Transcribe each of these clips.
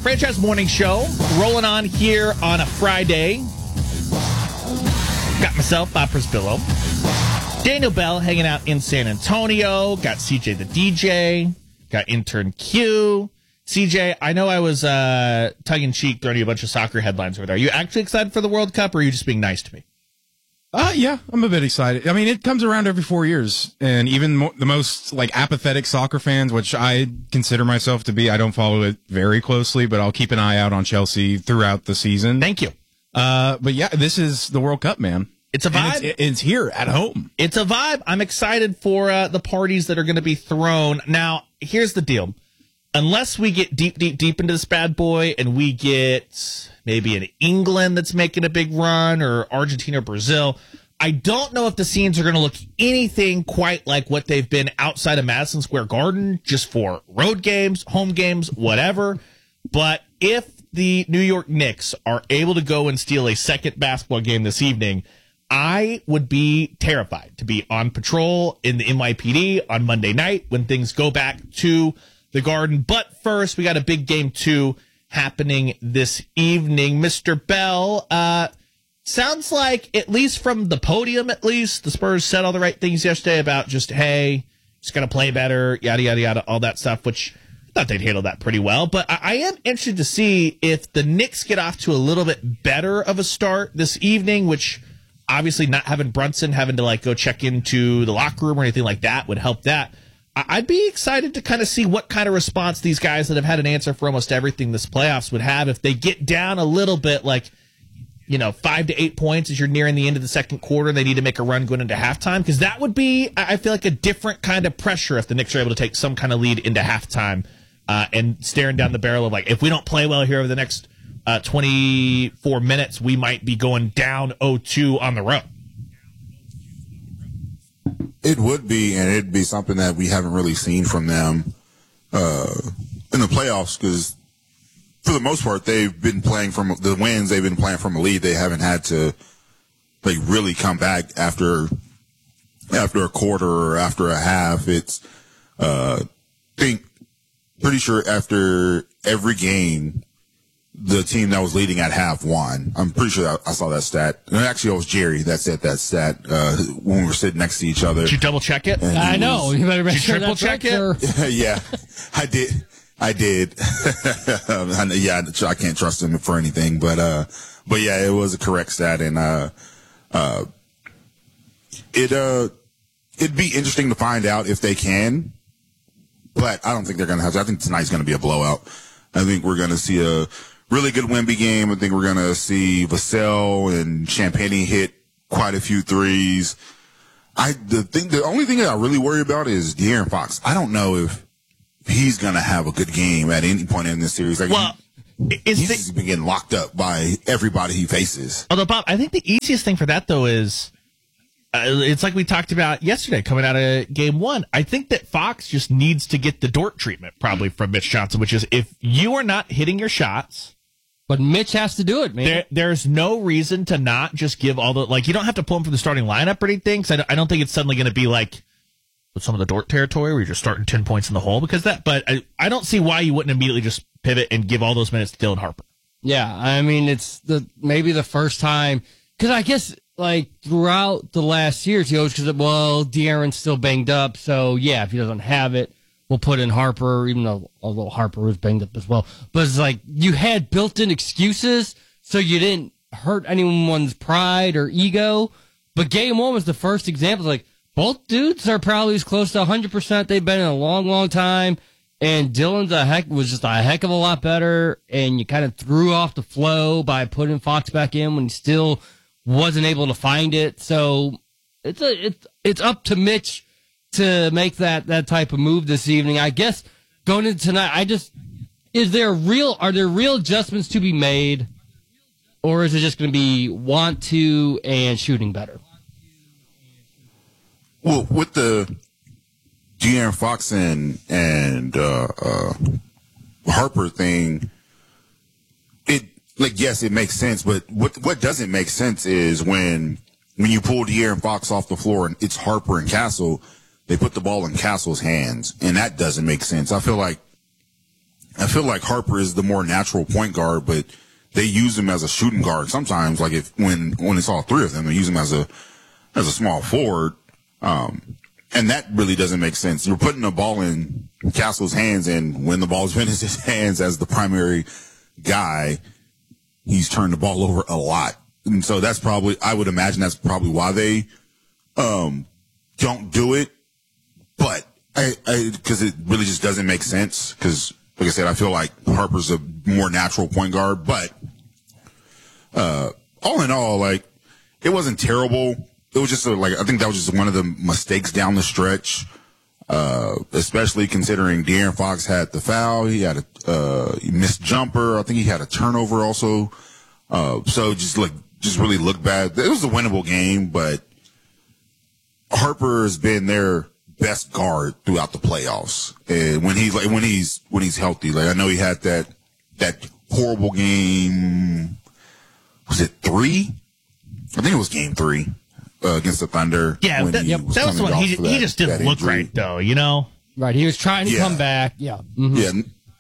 Franchise Morning Show rolling on here on a Friday. Got myself, Bob Prisbillo. Daniel Bell hanging out in San Antonio. Got CJ the DJ. Got intern Q. CJ, I know I was tongue-in-cheek throwing you a bunch of soccer headlines over there. Are you actually excited for the World Cup, or are you just being nice to me? Yeah, I'm a bit excited. I mean, it comes around every 4 years, and even the most apathetic soccer fans, which I consider myself to be, I don't follow it very closely, but I'll keep an eye out on Chelsea throughout the season. Thank you. But yeah, this is the World Cup, man. It's a vibe. It's here at home. It's a vibe. I'm excited for the parties that are going to be thrown. Now, here's the deal. Unless we get deep into this bad boy and we get maybe an England that's making a big run or Argentina or Brazil, I don't know if the scenes are going to look anything quite like what they've been outside of Madison Square Garden, just for road games, home games, whatever. But if the New York Knicks are able to go and steal a second basketball game this evening, I would be terrified to be on patrol in the NYPD on Monday night when things go back to the Garden. But first, we got a big game 2 happening this evening. Mr. Bell, sounds like, at least from the podium, at least, the Spurs said all the right things yesterday about just, hey, just got to play better, yada, yada, yada, all that stuff, which I thought they'd handle that pretty well. But I am interested to see if the Knicks get off to a little bit better of a start this evening, which obviously not having Brunson having to go check into the locker room or anything like that would help that. I'd be excited to kind of see what kind of response these guys that have had an answer for almost everything this playoffs would have if they get down a little bit, 5 to 8 points as you're nearing the end of the second quarter. They need to make a run going into halftime, because that would be, I feel like, a different kind of pressure if the Knicks are able to take some kind of lead into halftime and staring down the barrel of, if we don't play well here over the next 24 minutes, we might be going down 0-2 on the road. It would be, and it'd be something that we haven't really seen from them in the playoffs, because for the most part, they've been playing from the wins. They've been playing from a lead. They haven't had to really come back after a quarter or after a half. It's pretty sure after every game, the team that was leading at half won. I'm pretty sure I saw that stat. And actually, it was Jerry that said that stat when we were sitting next to each other. Did you double check it? I know. You better make sure triple check it. Yeah, I did. Yeah, I can't trust him for anything, but yeah, it was a correct stat, and it'd be interesting to find out if they can, but I don't think they're going to have to. I think tonight's going to be a blowout. I think we're going to see a really good Wemby game. I think we're going to see Vassell and Champagne hit quite a few threes. The only thing that I really worry about is De'Aaron Fox. I don't know if he's going to have a good game at any point in this series. He's been getting locked up by everybody he faces. Although, Bob, I think the easiest thing for that, though, is it's like we talked about yesterday coming out of game 1. I think that Fox just needs to get the Dort treatment probably from Mitch Johnson, which is if you are not hitting your shots. But Mitch has to do it, man. There's no reason to not just give all the, you don't have to pull him from the starting lineup or anything. Because I don't think it's suddenly going to be with some of the Dort territory where you're just starting 10 points in the hole but I don't see why you wouldn't immediately just pivot and give all those minutes to Dylan Harper. Yeah, I mean, it's maybe the first time, because I guess throughout the last years, he always says, well, De'Aaron's still banged up, so yeah, if he doesn't have it, we'll put in Harper, even though although Harper was banged up as well. But it's you had built-in excuses, so you didn't hurt anyone's pride or ego. But game 1 was the first example. Both dudes are probably as close to 100% they've been in a long, long time. And Dylan's was just a heck of a lot better. And you kind of threw off the flow by putting Fox back in when he still wasn't able to find it. So it's up to Mitch to make that type of move this evening. I guess going into tonight, are there real adjustments to be made, or is it just going to be want to and shooting better? Well, with the De'Aaron Fox and Harper thing, yes, it makes sense, but what doesn't make sense is when you pull De'Aaron Fox off the floor and it's Harper and Castle, they put the ball in Castle's hands, and that doesn't make sense. I feel like I feel like Harper is the more natural point guard, but they use him as a shooting guard sometimes. Like when it's all three of them, they use him as a small forward. And that really doesn't make sense. You're putting the ball in Castle's hands, and when the ball's been in his hands as the primary guy, he's turned the ball over a lot. And so I would imagine that's probably why they don't do it. But because it really just doesn't make sense. Because, like I said, I feel like Harper's a more natural point guard. But all in all, like, it wasn't terrible. It was just I think that was just one of the mistakes down the stretch, especially considering De'Aaron Fox had the foul. He had he missed jumper. I think he had a turnover also. So just really looked bad. It was a winnable game, but Harper has been their best guard throughout the playoffs. And when he's healthy, like I know he had that horrible game. Was it 3? I think it was game 3 against the Thunder. Yeah, that was the one. He just didn't look right, though. You know, right? He was trying to come back. Yeah, yeah.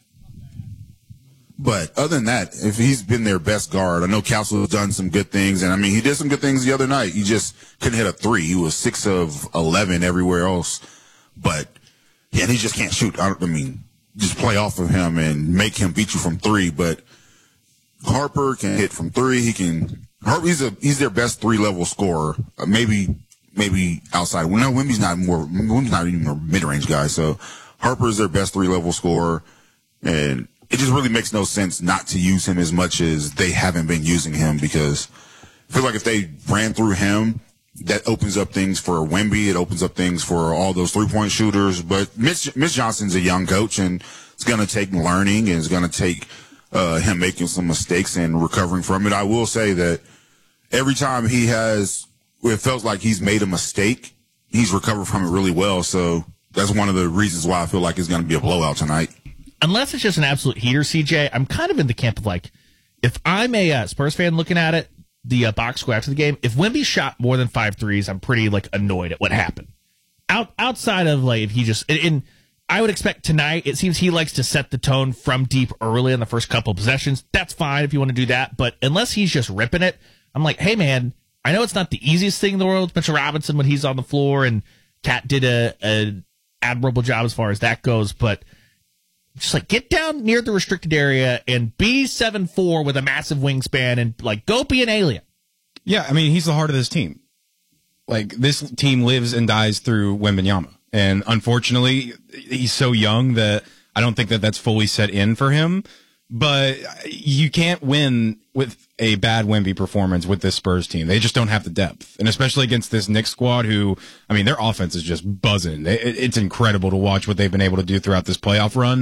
But other than that, if he's been their best guard, I know Castle has done some good things, and I mean he did some good things the other night. He just couldn't hit a 3. He was 6 of 11 everywhere else, but yeah, and he just can't shoot. I mean, just play off of him and make him beat you from 3. But Harper can hit from 3. He's their best 3-level scorer. Maybe outside. Well, no, Wemby's not even a mid-range guy. So Harper is their best 3-level scorer, and it just really makes no sense not to use him as much as they haven't been using him, because I feel like if they ran through him, that opens up things for Wemby. It opens up things for all those 3-point shooters. But Mitch Johnson's a young coach, and it's going to take learning, and it's going to take him making some mistakes and recovering from it. I will say that every time it felt like he's made a mistake, he's recovered from it really well. So that's one of the reasons why I feel like it's going to be a blowout tonight. Unless it's just an absolute heater, CJ, I'm kind of in the camp of like, if I'm a Spurs fan looking at it, the box score after the game, if Wemby shot more than 5 threes, I'm pretty like annoyed at what happened. Outside of like, if he just, and I would expect tonight, it seems he likes to set the tone from deep early in the first couple of possessions. That's fine if you want to do that. But unless he's just ripping it, I'm like, hey man, I know it's not the easiest thing in the world, Mitchell Robinson when he's on the floor, and Cat did a admirable job as far as that goes, but just like get down near the restricted area and be 7'4" with a massive wingspan and like go be an alien. Yeah, I mean, he's the heart of this team. Like, this team lives and dies through Wembanyama. And unfortunately, he's so young that I don't think that that's fully set in for him. But you can't win with a bad Wemby performance with this Spurs team. They just don't have the depth. And especially against this Knicks squad who, I mean, their offense is just buzzing. It's incredible to watch what they've been able to do throughout this playoff run.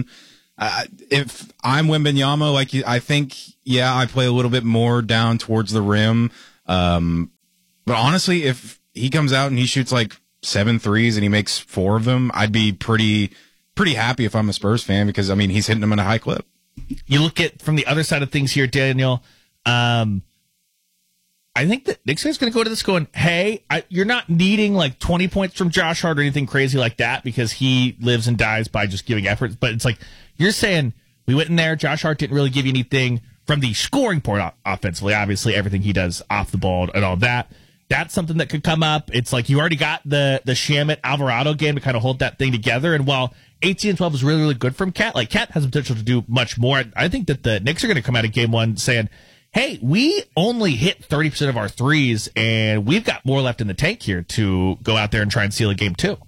If I'm Wembanyama, I think, yeah, I play a little bit more down towards the rim. But honestly, if he comes out and he shoots like 7 threes and he makes 4 of them, I'd be pretty happy if I'm a Spurs fan, because I mean, he's hitting them at a high clip. You look at from the other side of things here, Daniel. I think that Knicks fans going to go to this going, hey, you're not needing like 20 points from Josh Hart or anything crazy like that, because he lives and dies by just giving effort. But it's like you're saying we went in there. Josh Hart didn't really give you anything from the scoring part offensively. Obviously, everything he does off the ball and all that. That's something that could come up. It's like you already got the Shamet Alvarado game to kind of hold that thing together. And while 18-12 is really, really good from Cat, like Cat has the potential to do much more. I think that the Knicks are going to come out of game 1 saying, hey, we only hit 30% of our threes, and we've got more left in the tank here to go out there and try and seal a game 2.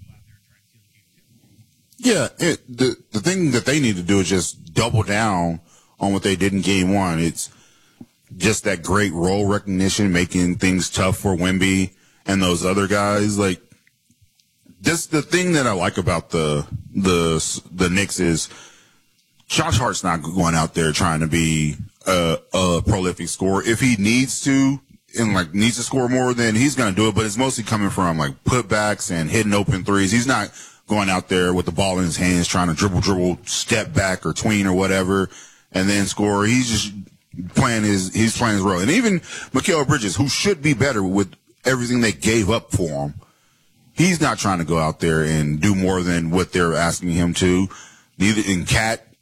Yeah, the thing that they need to do is just double down on what they did in game 1. It's just that great role recognition, making things tough for Wemby and those other guys. Like, this, the thing that I like about the Knicks is Josh Hart's not going out there trying to be a prolific scorer. If he needs to and like needs to score more, then he's going to do it. But it's mostly coming from like putbacks and hitting open threes. He's not going out there with the ball in his hands trying to dribble, step back or tween or whatever, and then score. He's just playing his role. And even Mikal Bridges, who should be better with everything they gave up for him, he's not trying to go out there and do more than what they're asking him to. Neither in Cat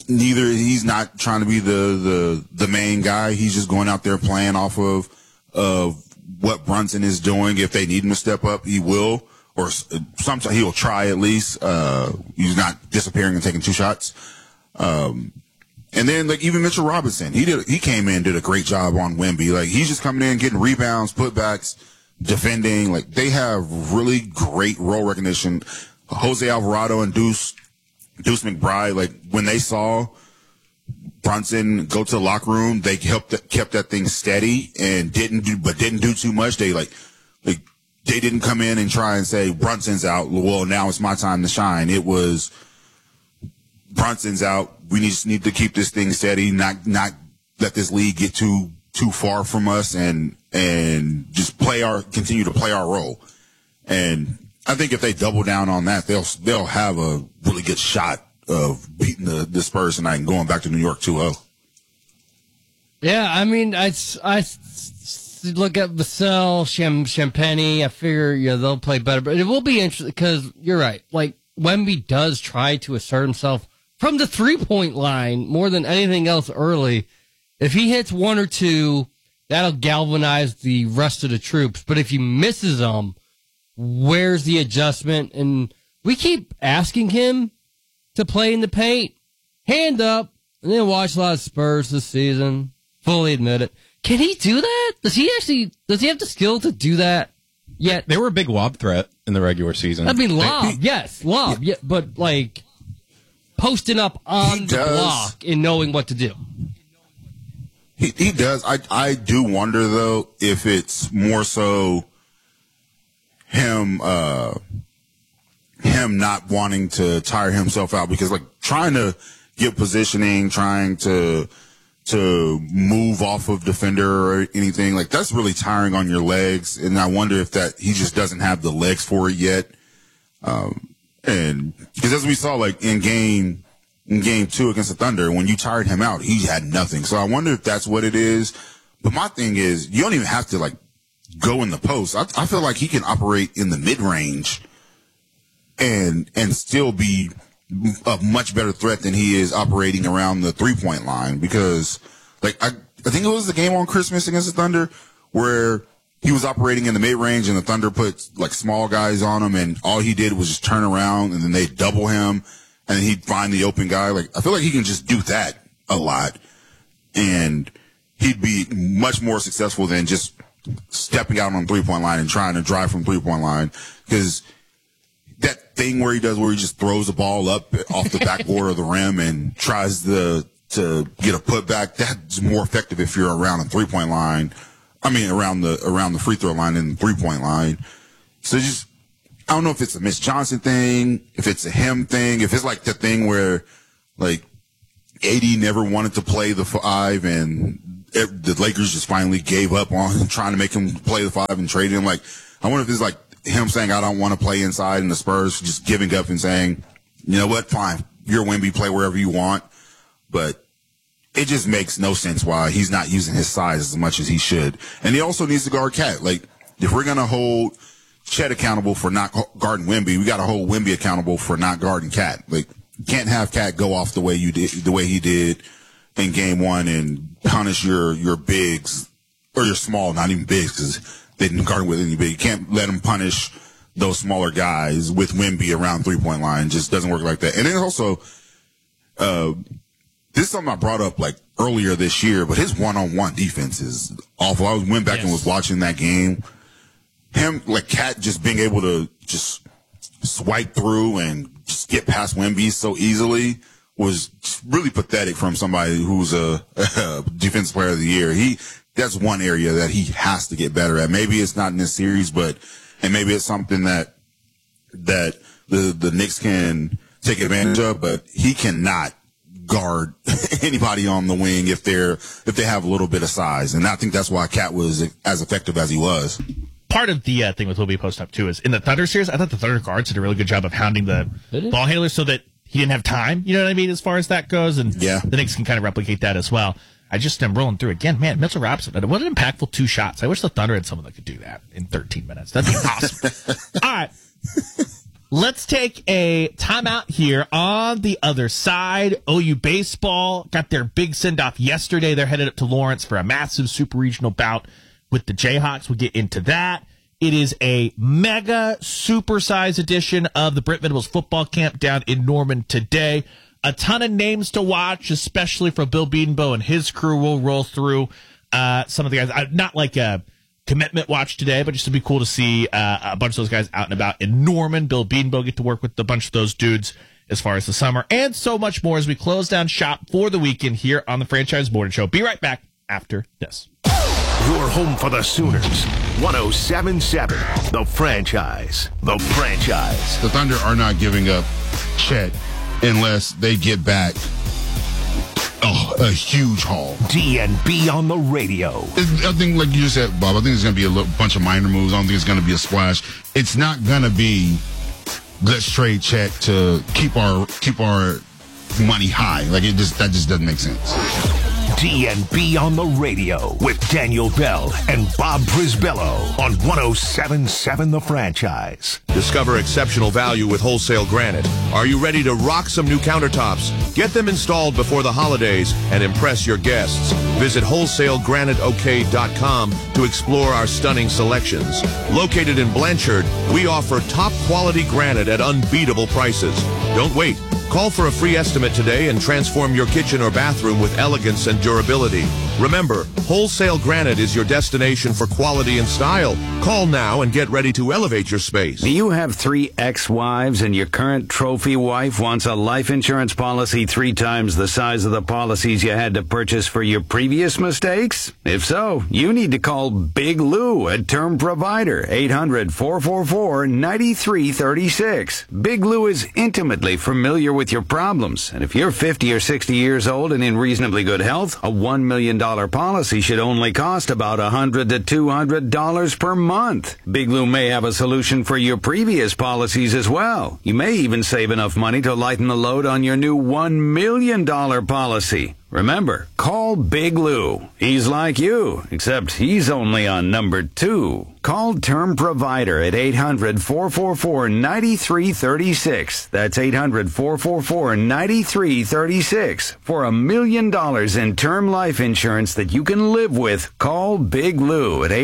he's not trying to be the main guy. He's just going out there playing off of what Brunson is doing. If they need him to step up, he will, or sometimes he'll try at least. He's not disappearing and taking 2 shots. And then like even Mitchell Robinson, he came in, did a great job on Wemby. Like he's just coming in, getting rebounds, putbacks, defending. Like they have really great role recognition. Jose Alvarado and Deuce McBride, like when they saw Brunson go to the locker room, they kept that thing steady and didn't do too much. They they didn't come in and try and say Brunson's out. Well, now it's my time to shine. It was Brunson's out. We just need to keep this thing steady, not let this league get too far from us, and just continue to play our role. And I think if they double down on that, they'll have a really good shot of beating the Spurs tonight and going back to New York 2-0. Yeah, I mean, I look at Vassell, Champagny. I figure they'll play better, but it will be interesting because you're right. Like Wemby does try to assert himself from the 3-point line more than anything else early. If he hits 1 or 2, that'll galvanize the rest of the troops. But if he misses them, where's the adjustment? And we keep asking him to play in the paint. Hand up. And then watch a lot of Spurs this season. Fully admit it. Can he do that? Does he have the skill to do that yet? They were a big lob threat in the regular season. I mean, lob. Yes, lob. Yeah, but like posting up on the block and knowing what to do. He does. I do wonder though if it's more so him not wanting to tire himself out, because like trying to get positioning, trying to move off of defender or anything, like that's really tiring on your legs. And I wonder if that he just doesn't have the legs for it yet. And because as we saw, like in game 2 against the Thunder, when you tired him out, he had nothing. So I wonder if that's what it is. But my thing is, you don't even have to like go in the post. I feel like he can operate in the mid range and still be a much better threat than he is operating around the 3-point line, because like I think it was the game on Christmas against the Thunder where he was operating in the mid range and the Thunder put like small guys on him, and all he did was just turn around and then they double him and he'd find the open guy. Like I feel like he can just do that a lot and he'd be much more successful than just stepping out on the 3-point line and trying to drive from 3-point line, because that thing where he just throws the ball up off the backboard of the rim and tries to get a putback, that's more effective if you're around the 3-point line. I mean, around the free throw line and the 3-point line. So just, I don't know if it's a Mitch Johnson thing, if it's a him thing, if it's like the thing where like AD never wanted to play the 5 and the Lakers just finally gave up on trying to make him play the 5 and trade him. Like, I wonder if it's like him saying, I don't want to play inside, and the Spurs just giving up and saying, you know what, fine, you're Wemby, play wherever you want. But it just makes no sense why he's not using his size as much as he should. And he also needs to guard Cat. Like, if we're going to hold Chet accountable for not guarding Wemby, we got to hold Wemby accountable for not guarding Cat. Like, you can't have Cat go off the way he did in game 1 and punish your bigs, or your small, not even bigs, because they didn't guard with any big. You can't let him punish those smaller guys with Wemby around 3-point line. It just doesn't work like that. And then also, this is something I brought up like earlier this year, but his one-on-one defense is awful. I went back and was watching that game. Him, like Cat, just being able to just swipe through and just get past Wemby so easily was really pathetic from somebody who's a defensive player of the year. That's one area that he has to get better at. Maybe it's not in this series, and maybe it's something that the Knicks can take advantage of, but he cannot guard anybody on the wing if they have a little bit of size. And I think that's why Cat was as effective as he was. Part of the thing with Wemby post up too is in the Thunder series, I thought the Thunder guards did a really good job of hounding the ball handlers so that he didn't have time. You know what I mean? As far as that goes, and the Knicks can kind of replicate that as well. I just am rolling through again. Man, Mitchell Robinson, what an impactful 2 shots. I wish the Thunder had someone that could do that in 13 minutes. That'd be awesome. All right. Let's take a timeout here. On the other side, OU baseball got their big send-off yesterday. They're headed up to Lawrence for a massive super regional bout with the Jayhawks. We'll get into that. It is a mega supersized edition of the Brent Venables football camp down in Norman today. A ton of names to watch, especially for Bill Bedenbaugh and his crew. We'll roll through some of the guys. Not like a commitment watch today, but just to be cool to see a bunch of those guys out and about in Norman. Bill Bedenbaugh get to work with a bunch of those dudes as far as the summer, and so much more as we close down shop for the weekend here on the Franchise Morning Show. Be right back after this. Your home for the Sooners. 107.7. The Franchise. The Franchise. The Thunder are not giving up Chet unless they get back a huge haul. DNB on the radio. I think, like you just said, Bob, I think it's going to be a bunch of minor moves. I don't think it's going to be a splash. It's not going to be, let's trade Chet to keep our money high. Like, that just doesn't make sense. DNB on the radio with Daniel Bell and Bob Brisbello on 107.7 The Franchise. Discover exceptional value with Wholesale Granite. Are you ready to rock some new countertops? Get them installed before the holidays and impress your guests. Visit wholesaleGraniteOK.com to explore our stunning selections. Located in Blanchard, we offer top quality granite at unbeatable prices. Don't wait. Call for a free estimate today and transform your kitchen or bathroom with elegance and durability. Remember, Wholesale Granite is your destination for quality and style. Call now and get ready to elevate your space. Do you have 3 ex-wives and your current trophy wife wants a life insurance policy 3 times the size of the policies you had to purchase for your previous mistakes? If so, you need to call Big Lou at Term Provider, 800-444-9336. Big Lou is intimately familiar with your problems, and if you're 50 or 60 years old and in reasonably good health, a $1 million policy should only cost about $100 to $200 per month. Big Lou may have a solution for your previous policies as well. You may even save enough money to lighten the load on your new $1 million policy. Remember, call Big Lou. He's like you, except he's only on number 2. Call Term Provider at 800-444-9336. That's 800-444-9336. For $1 million in term life insurance that you can live with, call Big Lou at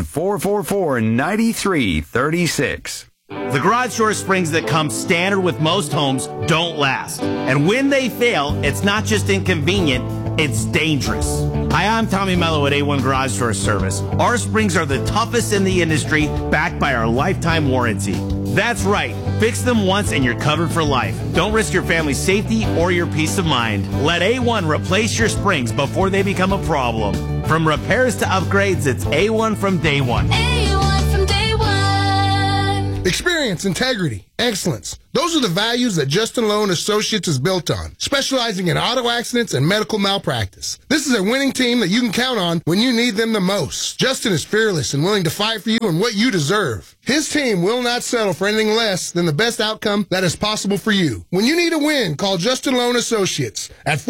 800-444-9336. The garage door springs that come standard with most homes don't last. And when they fail, it's not just inconvenient, it's dangerous. Hi, I'm Tommy Mello at A1 Garage Door Service. Our springs are the toughest in the industry, backed by our lifetime warranty. That's right. Fix them once and you're covered for life. Don't risk your family's safety or your peace of mind. Let A1 replace your springs before they become a problem. From repairs to upgrades, it's A1 from day one. A1 from day one. Experience, integrity, excellence. Those are the values that Justin Loan Associates is built on, specializing in auto accidents and medical malpractice. This is a winning team that you can count on when you need them the most. Justin is fearless and willing to fight for you and what you deserve. His team will not settle for anything less than the best outcome that is possible for you. When you need a win, call Justin Loan Associates at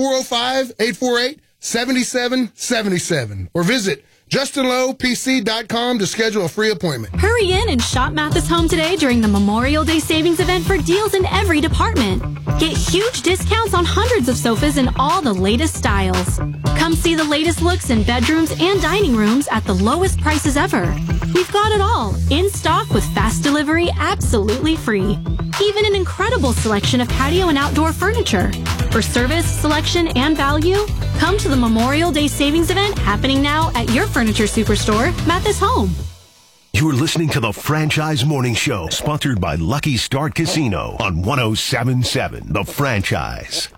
405-848-7777 or visit JustinLowPC.com to schedule a free appointment. Hurry in and shop Mathis Home today during the Memorial Day savings event for deals in every department. Get huge discounts on hundreds of sofas in all the latest styles. Come see the latest looks in bedrooms and dining rooms at the lowest prices ever. We've got it all in stock with fast delivery absolutely free. Even an incredible selection of patio and outdoor furniture. For service, selection, and value, come to the Memorial Day savings event happening now at your furniture superstore, Mathis Home. You're listening to the Franchise Morning Show, sponsored by Lucky Start Casino on 107.7 The Franchise.